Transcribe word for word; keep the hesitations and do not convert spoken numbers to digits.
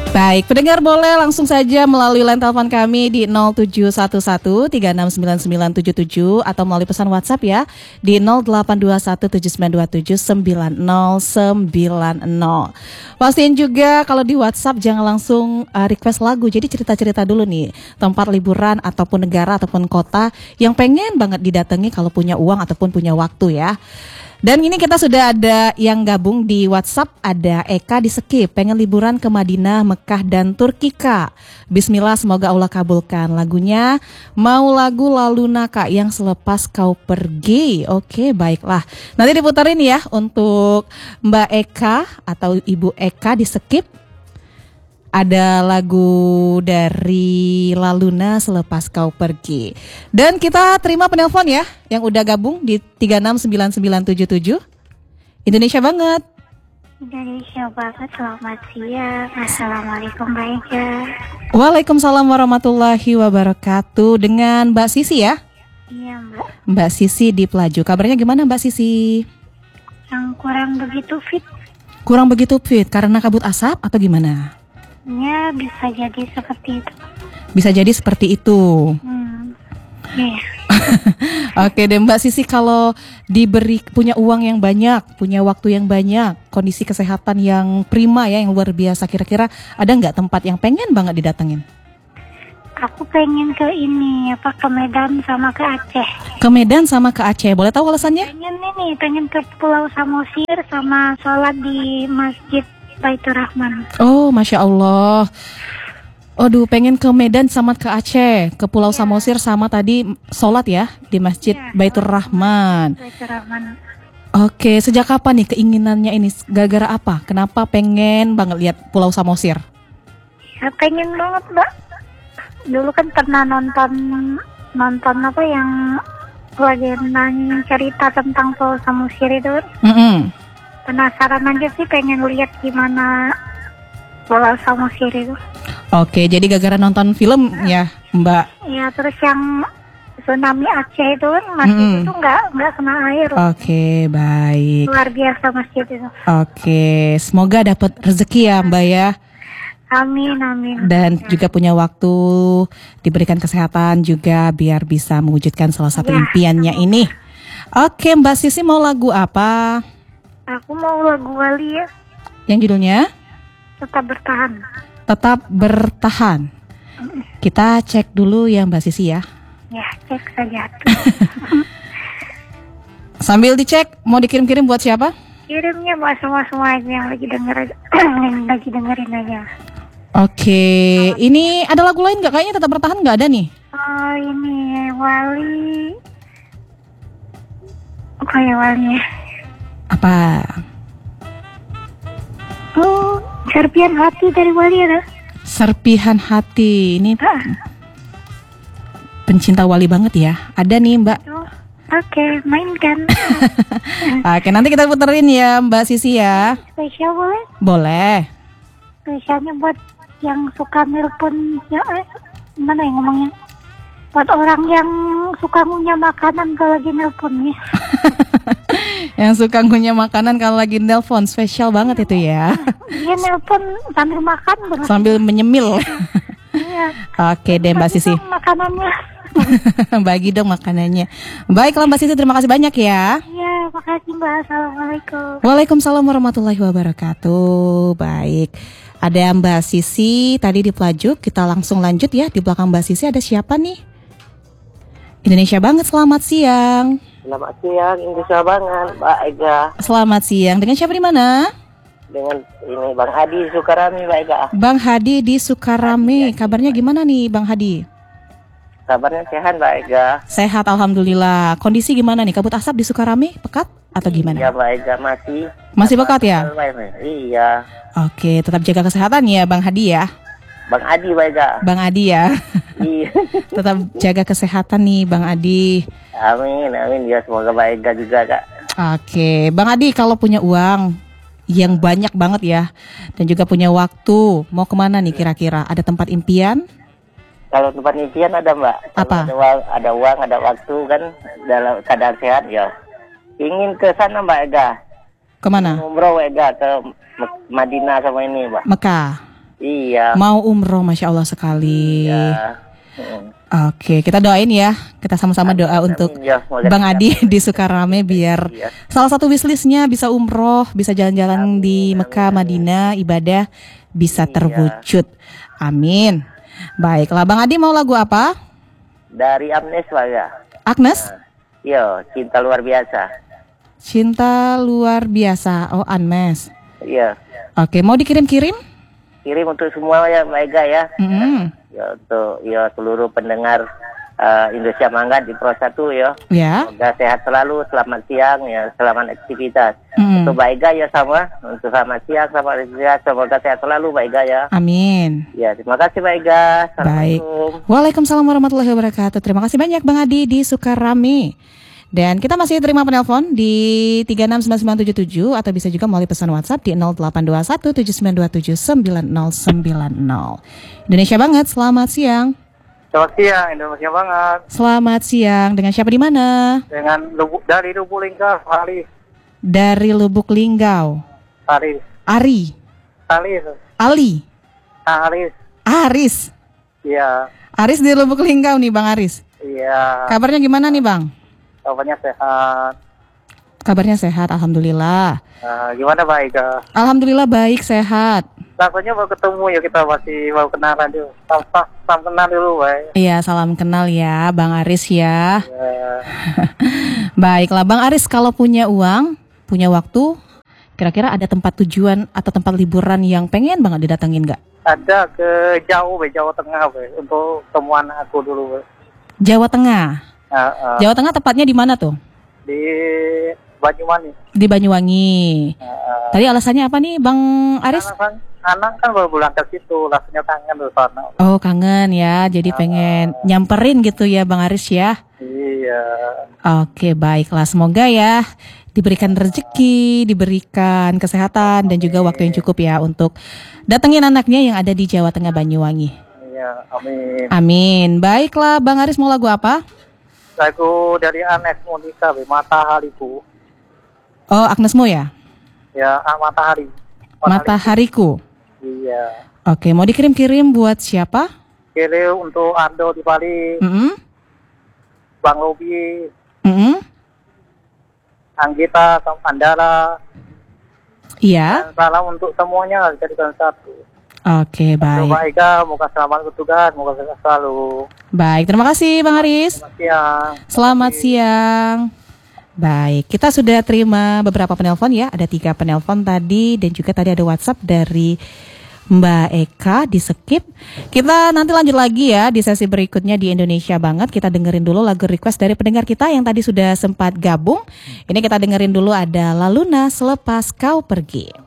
Baik, pendengar boleh langsung saja melalui line telepon kami di nol tujuh satu satu tiga enam sembilan sembilan tujuh tujuh atau melalui pesan WhatsApp ya di nol delapan dua satu tujuh sembilan dua tujuh sembilan nol sembilan nol. Pastiin juga kalau di WhatsApp jangan langsung uh, request lagu, jadi cerita-cerita dulu nih tempat liburan ataupun negara ataupun kota yang pengen banget didatangi kalau punya uang ataupun punya waktu ya. Dan ini kita sudah ada yang gabung di WhatsApp, ada Eka di Skip, pengen liburan ke Madinah, Mekah dan Turki Kak. Bismillah, semoga Allah kabulkan. Lagunya mau lagu Laluna Kak yang selepas kau pergi. Oke, baiklah. Nanti diputarin ya untuk Mbak Eka atau Ibu Eka di Skip. Ada lagu dari Laluna selepas kau pergi. Dan kita terima penelpon ya yang udah gabung di tiga enam sembilan sembilan tujuh tujuh. Indonesia banget. Indonesia banget, selamat siang. Assalamualaikum Mbak Eka. Waalaikumsalam warahmatullahi wabarakatuh. Dengan Mbak Sisi ya? Iya Mbak. Mbak Sisi di Pelaju. Kabarnya gimana Mbak Sisi? Yang kurang begitu fit. Kurang begitu fit karena kabut asap atau gimana? Ya bisa jadi seperti itu. Bisa jadi seperti itu. Hmm. Iya. Oke deh Mbak Sisi, kalau diberi punya uang yang banyak, punya waktu yang banyak, kondisi kesehatan yang prima ya, yang luar biasa, kira-kira ada nggak tempat yang pengen banget didatengin? Aku pengen ke ini, apa ke Medan sama ke Aceh. Ke Medan sama ke Aceh, boleh tahu alasannya? Pengen ini, pengen ke Pulau Samosir sama sholat di Masjid Baitur Rahman. Oh, Masya Allah. Aduh, pengen ke Medan sama ke Aceh, ke Pulau ya. Samosir sama tadi sholat ya di Masjid ya, Baitur Rahman. Baitur Rahman. Oke, sejak kapan nih keinginannya ini? Gara-gara apa? Kenapa pengen banget lihat Pulau Samosir? Ya pengen banget Mbak. Dulu kan pernah nonton nonton apa yang lagi nanya cerita tentang Pulau Samosir itu. Mm-hmm. Penasaran aja sih, pengen lihat gimana Pulau Samosir itu. Oke, jadi gara-gara nonton film ya Mbak? Iya, terus yang tsunami Aceh itu kan masjid mm-hmm. itu nggak nggak kena air. Oke, baik. Luar biasa masjid itu. Oke, semoga dapat rezeki ya Mbak ya. Amin, amin. Dan ya. Juga punya waktu, diberikan kesehatan juga biar bisa mewujudkan salah satu ya, impiannya sama. Ini. Oke, Mbak Sisi mau lagu apa? Aku mau lagu Wali ya. Yang judulnya? Tetap Bertahan. Tetap Bertahan. Kita cek dulu ya Mbak Sisi ya. Ya, cek saja. Sambil dicek, mau dikirim-kirim buat siapa? Kirimnya buat semua-semua aja yang lagi denger yang lagi dengerin aja. Oke, ini ada lagu lain nggak? Kayaknya Tetap Bertahan nggak ada nih. Oh, ini Wali. Apa ya Walinya? Apa? Oh, Serpihan Hati dari Wali ada. Serpihan Hati ini ah. Pencinta Wali banget ya. Ada nih Mbak. Oh, oke, okay, mainkan. Oke, nanti kita puterin ya Mbak Sisi ya. Spesial boleh? Boleh. Spesialnya buat yang suka nelpon ya, eh, mana yang ngomongnya? Buat orang yang suka ngunyah makanan kalau lagi nelpon ya. Yang suka ngunyah makanan kalau lagi nelpon, spesial banget itu ya. Dia nelpon sambil makan bener. Sambil menyemil. Iya. Oke deh Mbak Sisi. Makanannya. Bagi dong makanannya. Baiklah Mbak Sisi, terima kasih banyak ya. Iya, makasih Mbak. Assalamualaikum. Waalaikumsalam warahmatullahi wabarakatuh. Baik. Ada Mbak Sisi tadi di Pelaju. Kita langsung lanjut ya. Di belakang Mbak Sisi ada siapa nih? Indonesia banget, selamat siang. Selamat siang, Indonesia banget, Mbak Ega. Selamat siang. Dengan siapa di mana? Dengan ini Bang Hadi di Sukarame, Mbak Ega. Bang Hadi di Sukarame. Kabarnya gimana nih Bang Hadi? Kabarnya sehat, Mbak Ega. Sehat, alhamdulillah. Kondisi gimana nih? Kabut asap di Sukarame pekat atau gimana? Iya, Mbak Ega, masih. Masih pekat ya? Iya. Oke, tetap jaga kesehatan ya Bang Hadi ya. Bang Adi, Mbak Ega. Bang Adi ya. Iya. Tetap jaga kesehatan nih Bang Adi. Amin, amin ya, semoga Mbak Ega juga, Kak. Oke, Bang Adi, kalau punya uang yang banyak banget ya, dan juga punya waktu, mau kemana nih kira-kira? Ada tempat impian? Kalau tempat impian ada Mbak. Apa? Ada uang, ada uang, ada waktu kan, dalam keadaan sehat ya. Ingin ke sana Mbak Ega. Kemana? Umroh Ega, ke Madinah sama ini Mbak. Mekah. Iya. Mau umroh, Masya Allah sekali. Iya. Hmm. Oke, kita doain ya. Kita sama-sama doa Amin, untuk ya, semoga Bang Adi dicapai. di Sukarame biar Iya. salah satu wishlistnya bisa umroh, bisa jalan-jalan Amin, di amin, Mekah, amin. Madinah, ibadah bisa Iya. terwujud. Amin. Baiklah, Bang Adi mau lagu apa? Dari Amnes Pak ya. Agnes? Iya, cinta luar biasa. Cinta luar biasa. Oh, Anmes. Iya. Oke, mau dikirim-kirim? Kirim untuk semua ya Mbak Ega ya. Mm-mm. Ya untuk ya seluruh pendengar uh, Indonesia Mangga di Pro satu ya. Ya. Semoga sehat selalu, selamat siang ya, selamat aktivitas. Mm. Untuk Mbak Ega ya sama, untuk selamat siang, selamat aktivitas, semoga sehat selalu Mbak Ega ya. Amin. Ya, terima kasih Mbak Ega. Baik. Assalamualaikum. Waalaikumsalam warahmatullahi wabarakatuh. Terima kasih banyak Bang Adi di Sukarame. Dan kita masih terima penelpon di tiga enam sembilan sembilan tujuh tujuh atau bisa juga melalui pesan WhatsApp di nol delapan dua satu tujuh sembilan dua tujuh sembilan nol sembilan nol. Indonesia banget, selamat siang. Selamat siang, Indonesia banget. Selamat siang, dengan siapa di mana? Dengan Lubuk, dari Lubuk Linggau, Haris. Dari Lubuk Linggau. Haris. Ari. Haris. Ali. Haris. Aris. Iya. Aris di Lubuk Linggau nih Bang Aris. Iya. Kabarnya gimana nih Bang? Kabarnya sehat. Kabarnya sehat, alhamdulillah. Nah, gimana Mbak Ega? Alhamdulillah baik, sehat. Rasanya mau ketemu ya, kita masih mau kenalan dulu. Salam, salam kenal dulu, Mbak. Iya, salam kenal ya Bang Aris ya. Ya. Baiklah Bang Aris, kalau punya uang, punya waktu, kira-kira ada tempat tujuan atau tempat liburan yang pengen banget didatengin nggak? Ada ke jauh, Mbak, Jawa Tengah, Mbak, untuk temuan aku dulu, Mbak. Jawa Tengah. Nah, uh, Jawa Tengah tepatnya di mana tuh? di Banyuwangi. Di Banyuwangi. Nah, uh, Tadi alasannya apa nih Bang Aris? anak kan, anak kan baru pulang ke situ, rasanya kangen tuh sana. Oh kangen ya, jadi pengen nyamperin gitu ya Bang Aris ya. Iya. Oke baiklah, semoga ya diberikan rezeki, diberikan kesehatan dan juga waktu yang cukup ya untuk datengin anaknya yang ada di Jawa Tengah Banyuwangi. Iya, amin. Amin. Baiklah Bang Aris, mau lagu apa? Lagu dari Anes Monica, Be, Matahariku. Oh Agnesmo ya? Ya, ah, Matahari. Matahariku. Iya. Oke, mau dikirim-kirim buat siapa? Kiri untuk Ando di Bali, Mm-mm. Bang Robi, Mm-mm. Anggita, Andara. Iya. Dan salam untuk semuanya, jadikan satu. Oke, Untuk baik. Mbak Ega, moga selamat bertugas, moga sehat selalu. Baik, terima kasih Bang Aris. Selamat siang. Selamat siang. Baik, kita sudah terima beberapa penelpon ya. Ada tiga penelpon tadi dan juga tadi ada WhatsApp dari Mbak Eka di Skip. Kita nanti lanjut lagi ya di sesi berikutnya di Indonesia Banget. Kita dengerin dulu lagu request dari pendengar kita yang tadi sudah sempat gabung. Ini kita dengerin dulu ada La Luna Selepas Kau Pergi.